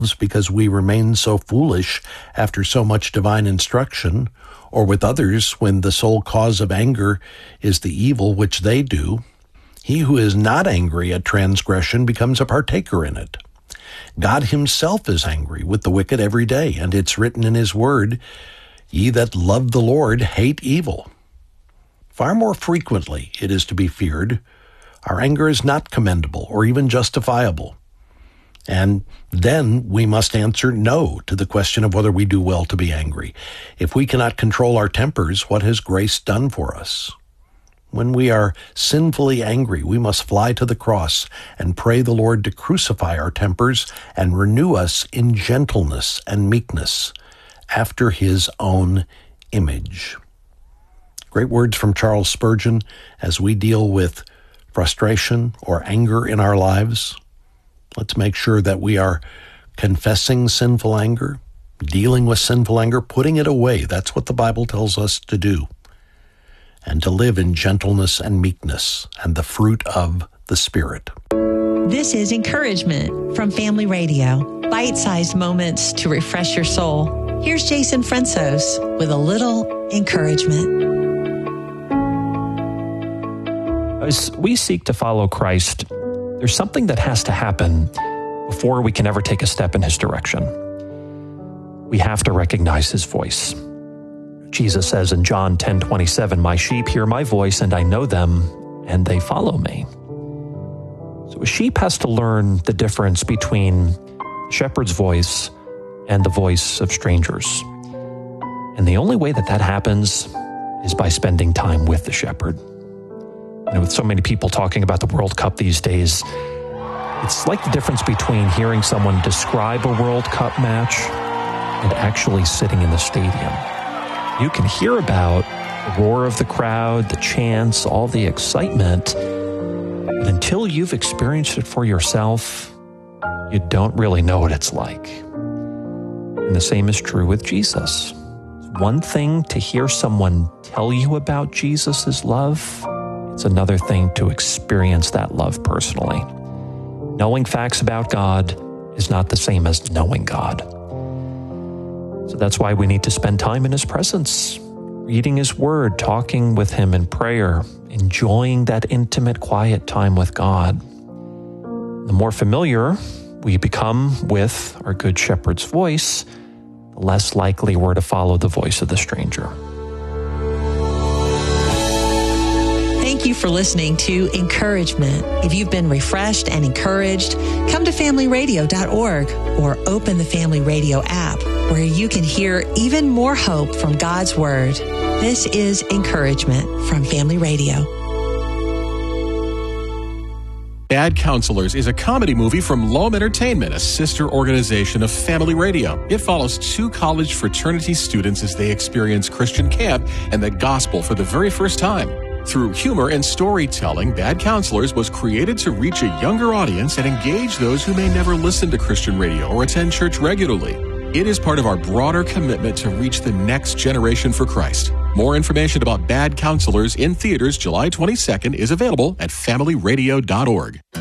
because we remain so foolish after so much divine instruction, or with others when the sole cause of anger is the evil which they do. He who is not angry at transgression becomes a partaker in it. God himself is angry with the wicked every day, and it's written in his word, "Ye that love the Lord hate evil." Far more frequently it is to be feared. Our anger is not commendable or even justifiable. And then we must answer no to the question of whether we do well to be angry. If we cannot control our tempers, what has grace done for us? When we are sinfully angry, we must fly to the cross and pray the Lord to crucify our tempers and renew us in gentleness and meekness after his own image. Great words from Charles Spurgeon as we deal with frustration or anger in our lives. Let's make sure that we are confessing sinful anger, dealing with sinful anger, putting it away. That's what the Bible tells us to do. And to live in gentleness and meekness and the fruit of the Spirit. This is Encouragement from Family Radio. Bite-sized moments to refresh your soul. Here's Jason Fransos with a little encouragement. As we seek to follow Christ, there's something that has to happen before we can ever take a step in his direction. We have to recognize his voice. Jesus says in John 10:27, "My sheep hear my voice, and I know them, and they follow me." So a sheep has to learn the difference between the shepherd's voice and the voice of strangers. And the only way that that happens is by spending time with the shepherd. With so many people talking about the World Cup these days, it's like the difference between hearing someone describe a World Cup match and actually sitting in the stadium. You can hear about the roar of the crowd, the chants, all the excitement, but until you've experienced it for yourself, you don't really know what it's like. And the same is true with Jesus. It's one thing to hear someone tell you about Jesus' love. It's another thing to experience that love personally. Knowing facts about God is not the same as knowing God. So that's why we need to spend time in his presence, reading his word, talking with him in prayer, enjoying that intimate, quiet time with God. The more familiar we become with our Good Shepherd's voice, the less likely we're to follow the voice of the stranger. Thank you for listening to Encouragement. If you've been refreshed and encouraged, come to familyradio.org or open the Family Radio app where you can hear even more hope from God's Word. This is Encouragement from Family Radio. Bad Counselors is a comedy movie from Loam Entertainment, a sister organization of Family Radio. It follows two college fraternity students as they experience Christian camp and the gospel for the very first time. Through humor and storytelling, Bad Counselors was created to reach a younger audience and engage those who may never listen to Christian radio or attend church regularly. It is part of our broader commitment to reach the next generation for Christ. More information about Bad Counselors in theaters July 22nd is available at familyradio.org.